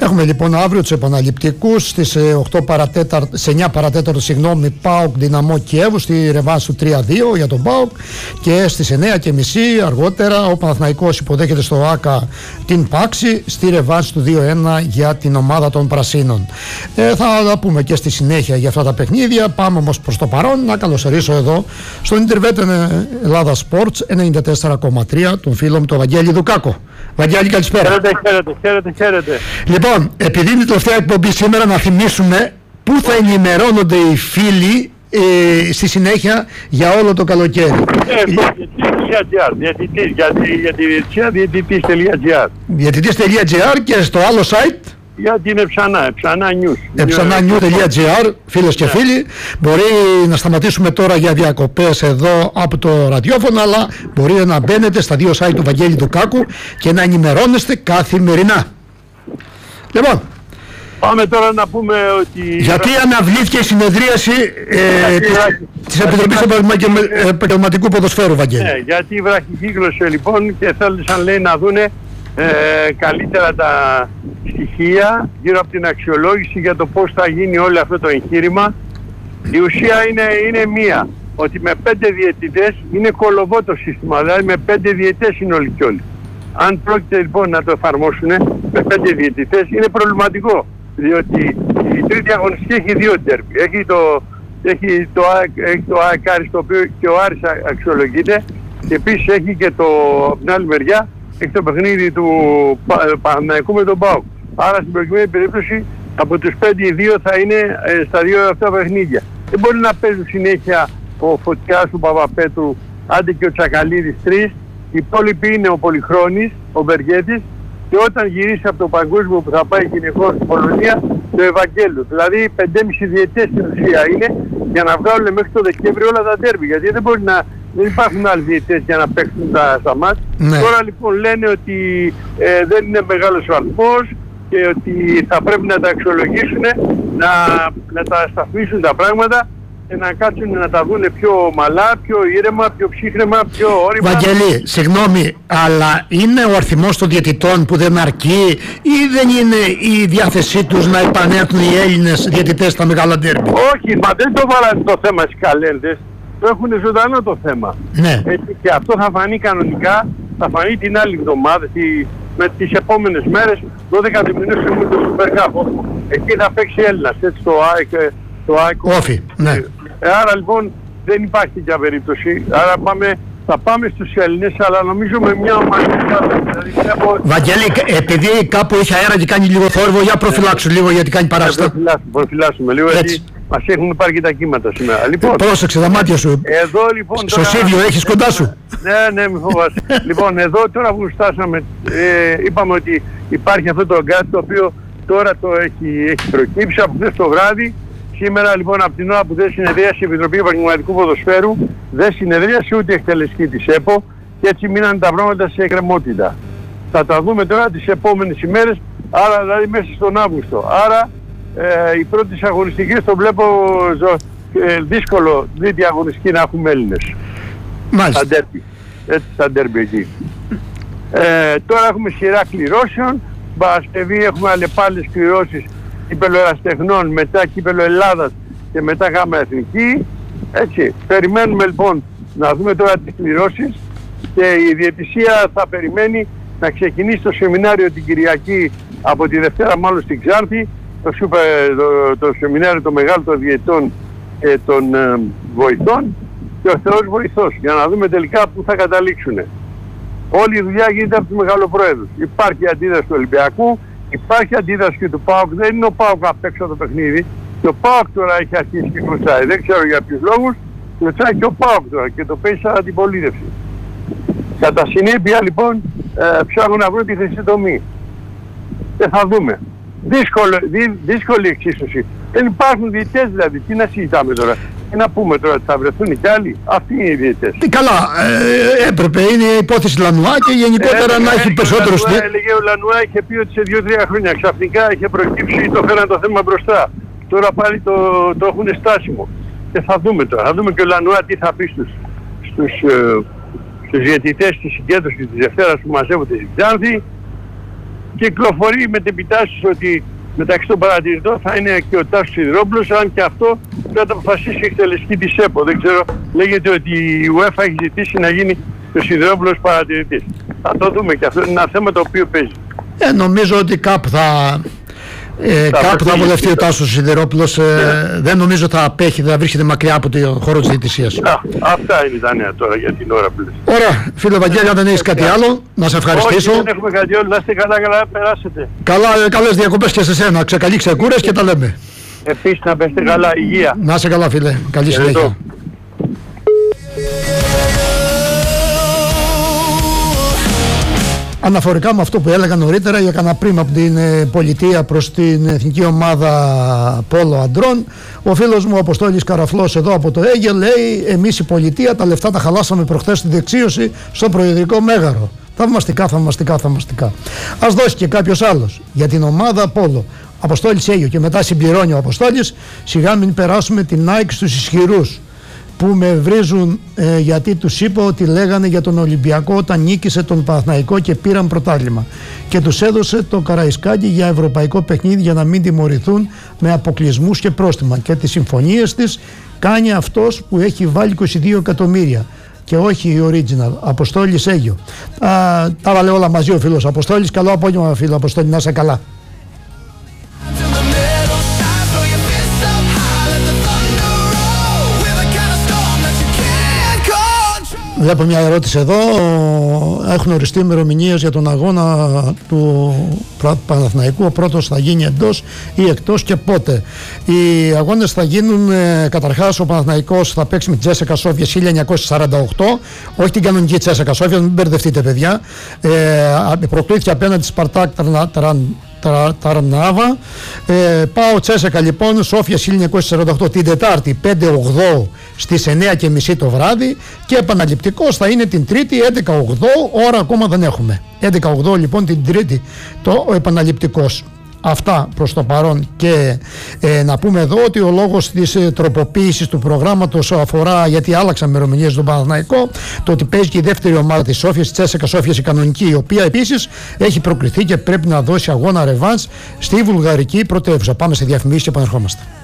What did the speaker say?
Έχουμε λοιπόν αύριο τους επαναληπτικούς στις 9 παρατέταρτο ΠΑΟΚ Δυναμό Κιέβου στη ρεβάνς του 3-2 για τον ΠΑΟΚ, και στις 9.30 αργότερα ο Παναθηναϊκός υποδέχεται στο ΆΚΑ την Πάξη στη ρεβάνς του 2-1 για την ομάδα των Πρασίνων. Θα τα πούμε και στη συνέχεια για αυτά τα παιχνίδια. Πάμε όμως προς το παρόν να καλωσορίσω εδώ στον Intervet Ελλάδα Sports 94,3 τον φίλο μου τον Βαγγέλη Δουκάκο. Βαγγέλη, καλησπέρα. Χαίρετε. Λοιπόν, επειδή είναι η τελευταία εκπομπή σήμερα, να θυμίσουμε πού θα ενημερώνονται οι φίλοι στη συνέχεια για όλο το καλοκαίρι. Διαιτητής.gr. Διαιτητής.gr και στο άλλο site Για την Εψανά News. Eψananews.gr, φίλες και φίλοι. Μπορεί να σταματήσουμε τώρα για διακοπές εδώ από το ραδιόφωνο, αλλά μπορείτε να μπαίνετε στα δύο site του Βαγγέλη Δουκάκου και να ενημερώνεστε καθημερινά. Λοιπόν, πάμε τώρα να πούμε ότι... Γιατί αναβλήθηκε η συνεδρίαση της Επιτροπής Επαγγελματικού Ποδοσφαίρου, Βαγγέλη? Γιατί βραχυκύκλωσε λοιπόν και θέλησαν, λέει, να δούνε καλύτερα τα στοιχεία γύρω από την αξιολόγηση για το πώς θα γίνει όλο αυτό το εγχείρημα. Η ουσία είναι μία, ότι με 5 διαιτητές είναι κολοβό το σύστημα, δηλαδή με 5 διαιτητές είναι όλοι και όλοι. Αν πρόκειται λοιπόν να το εφαρμόσουν με 5 διαιτητές είναι προβληματικό, διότι η τρίτη αγωνιστική έχει 2 ντέρμπι. Έχει το ΑΕΚ Άρης, το οποίο και ο Άρης αξιολογείται, και επίσης έχει και από την άλλη μεριά έχει το παιχνίδι του Παναθηναϊκού με τον ΠΑΟΚ. Άρα στην προκειμένη περίπτωση από τους 5 οι 2 θα είναι στα 2 αυτά παιχνίδια. Δεν μπορεί να παίζουν συνέχεια ο Φωτιάς, ο Παπαπέτρου, άντε και ο Τσακαλίδης 3. Οι υπόλοιποι είναι ο Πολυχρόνης, ο Μπεργέτης, και όταν γυρίσει από το παγκόσμιο που θα πάει γυναικών στην Πολωνία, το Ευαγγέλιο. Δηλαδή 5,5 διετές στην ουσία είναι για να βγάλουν μέχρι το Δεκέμβριο όλα τα ντέρμπι. Γιατί δεν υπάρχουν άλλοι διαιτητές για να παίξουν στα μάτς. Ναι. Τώρα λοιπόν λένε ότι δεν είναι μεγάλος ο αριθμός και ότι θα πρέπει να τα αξιολογήσουν, να τα σταθμίσουν τα πράγματα και να κάτσουν να τα δουν πιο ομαλά, πιο ήρεμα, πιο ψύχρεμα, πιο όρημα. Βαγγελή, συγγνώμη, αλλά είναι ο αριθμός των διαιτητών που δεν αρκεί, ή δεν είναι η διάθεσή τους να επανέλθουν οι Έλληνες διαιτητές στα μεγάλα ντέρμπι? Όχι, μα δεν το βάλανε το θέμα στις καλένδες. Το έχουν ζωντανό το θέμα. Ναι. Και αυτό θα φανεί κανονικά, θα φανεί την άλλη εβδομάδα, με τις επόμενες μέρες, 12 του μηνός είναι το Super Cup. Εκεί θα παίξει Έλληνας, έτσι, το ΑΕΚ. Όφι, ναι. Άρα λοιπόν δεν υπάρχει τέτοια περίπτωση. Άρα θα πάμε στους Έλληνες, αλλά νομίζω με μια ομάδα. Δηλαδή, Βαγγέλη, επειδή κάπου έχει αέρα και κάνει λίγο θόρυβο, για προφυλάξου λίγο, γιατί κάνει παράσταση. Προφυλάσσουμε λίγο, γιατί μας έχουν πάρει και τα κύματα σήμερα. Λοιπόν, πρόσεξε τα μάτια σου. Εδώ λοιπόν. Στο Σίδιο έχεις κοντά σου. Ναι, μη φοβάσαι. Λοιπόν, εδώ τώρα που φτάσαμε, είπαμε ότι υπάρχει αυτό το γκάζ, το οποίο τώρα το έχει προκύψει από χθες το βράδυ. Σήμερα λοιπόν από την ώρα που δεν συνεδρίασε η Επιτροπή Επαγγελματικού Ποδοσφαίρου, δεν συνεδρίασε ούτε η εκτελεστική της ΕΠΟ, και έτσι μείναν τα πράγματα σε εκκρεμότητα. Θα τα δούμε τώρα τις επόμενες ημέρες, άρα δηλαδή μέσα στον Αύγουστο. Άρα οι πρώτες αγωνιστικές το βλέπω δύσκολο, δίτη αγωνιστική να έχουμε Έλληνες. Μάλιστα. Στα ντέρμπι εκεί. Τώρα έχουμε σειρά κληρώσεων. Παρασκευή έχουμε αλλεπάλληλες κληρώσεις κύπελλο Εραστεχνών, μετά κύπελλο Ελλάδας και μετά Γάμα Εθνική. Έτσι, περιμένουμε λοιπόν να δούμε τώρα τις κληρώσεις, και η διαιτησία θα περιμένει να ξεκινήσει το σεμινάριο την Κυριακή, από τη Δευτέρα μάλλον στην Ξάνθη, το σεμινάριο των μεγάλων των διαιτητών και των βοηθών, και ο Θεός βοηθός, για να δούμε τελικά που θα καταλήξουν. Όλη η δουλειά γίνεται από τους μεγαλοπροέδρους. Υπάρχει αντίδραση του Ολυμπιακού, υπάρχει αντίδραση και του ΠΑΟΚ. Δεν είναι ο ΠΑΟΚ απ' έξω το παιχνίδι. Και ο ΠΑΟΚ τώρα έχει αρχίσει και κλωτσάει. Δεν ξέρω για ποιους λόγους. Κλωτσάει και ο ΠΑΟΚ τώρα και το παίζει σαν αντιπολίτευση. Κατά συνέπεια λοιπόν ψάχνουν να βρουν τη χρυσή τομή. Και θα δούμε. Δύσκολη εξίσωση. Δεν υπάρχουν διαιτητές δηλαδή. Τι να συζητάμε τώρα? Τι να πούμε τώρα, ότι θα βρεθούν κι άλλοι? Αυτοί είναι οι διαιτητές. Καλά, έπρεπε. Είναι η υπόθεση Λανουά και γενικότερα να έχει περισσότερους. Έλεγε ο Λανουά, είχε πει ότι σε 2-3 χρόνια ξαφνικά είχε προκύψει, το φέραν το θέμα μπροστά. Τώρα πάλι το έχουν στάσιμο. Και θα δούμε τώρα. Θα δούμε και ο Λανουά τι θα πει στους διαιτητές της συγκέντρωσης της Δευτέρας που μαζεύονται στην Ξάνθη. κυκλοφορεί με την επιτάσεις ότι μεταξύ των παρατηρητών θα είναι και ο Τάσος Σιδηρόπουλος, αν και αυτό πρέπει να το αποφασίσει η εκτελεστική της ΕΠΟ. Δεν ξέρω, λέγεται ότι η UEFA έχει ζητήσει να γίνει ο Σιδηρόπουλος παρατηρητής. Θα το δούμε και αυτό είναι ένα θέμα το οποίο παίζει. Νομίζω ότι κάπου θα βολευτεί ο Τάσος Σιδηρόπουλος. Δεν νομίζω θα απέχει, θα βρίσκεται μακριά από το χώρο της διαιτησίας. Αυτά είναι τα νέα τώρα για την ώρα που λες. Ωραία, φίλε Βαγγέλη, αν δεν έχεις κάτι άλλο, να σε ευχαριστήσω. Όχι, δεν έχουμε κάτι άλλο. Να είστε καλά, περάσετε. Καλές διακοπές και σε σένα. Ξεκαλεί ξεκούρες και τα λέμε. Επίσης να πέστε καλά, υγεία. Να είσαι καλά, φίλε. Καλή συνέχεια. Αναφορικά με αυτό που έλεγα νωρίτερα, έκανα πριν από την πολιτεία προς την εθνική ομάδα πόλο αντρών, ο φίλος μου ο Αποστόλης Καραφλός εδώ από το Αίγαιο λέει: εμείς η πολιτεία τα λεφτά τα χαλάσαμε προχθές στη δεξίωση στο Προεδρικό Μέγαρο. Θαυμαστικά. Ας δώσει και κάποιος άλλος για την ομάδα πόλο. Αποστόλης Αίγαιο. Και μετά συμπληρώνει ο Αποστόλης: σιγά μην περάσουμε την Nike στους ισχυρούς που με βρίζουν γιατί τους είπα ότι λέγανε για τον Ολυμπιακό όταν νίκησε τον Παναθηναϊκό και πήραν πρωτάθλημα και τους έδωσε το Καραϊσκάκι για ευρωπαϊκό παιχνίδι για να μην τιμωρηθούν με αποκλεισμούς και πρόστιμα, και τις συμφωνίες της κάνει αυτός που έχει βάλει 22 εκατομμύρια και όχι η original. Αποστόλης Αίγαιο. Τα βάλε όλα μαζί ο φίλος Αποστόλης. Καλό απόγευμα, φίλο Αποστόλη, να είσαι καλά. Βλέπω μια ερώτηση εδώ. Έχουν οριστεί ημερομηνίες για τον αγώνα του Παναθηναϊκού. Ο πρώτος θα γίνει εντός ή εκτός και πότε. Οι αγώνες θα γίνουν καταρχάς. Ο Παναθηναϊκός θα παίξει με τη Τσέσσεκα Σόφια 1948. Όχι την κανονική Τσέσσεκα Σόφια, μην μπερδευτείτε, παιδιά. Προκλήθηκε απέναντι στη Σπαρτάκ Ταρνάβα. Πάω Τσέσσεκα λοιπόν, Σόφια 1948 την Τετάρτη 5-8 στις 9:30 το βράδυ, και επαναληπτικός θα είναι την Τρίτη 11-8, ώρα ακόμα δεν έχουμε. 11-8 λοιπόν την Τρίτη το επαναληπτικός. Αυτά προς το παρόν, και να πούμε εδώ ότι ο λόγος της τροποποίησης του προγράμματος αφορά, γιατί άλλαξαν ημερομηνίες στον Παναθηναϊκό, το ότι παίζει και η δεύτερη ομάδα της Σόφιας, της Τσέσσεκα Σόφιας, η κανονική, η οποία επίσης έχει προκριθεί και πρέπει να δώσει αγώνα ρεβάνς στη βουλγαρική πρωτεύουσα. Πάμε σε διαφημίσεις και επανερχόμαστε.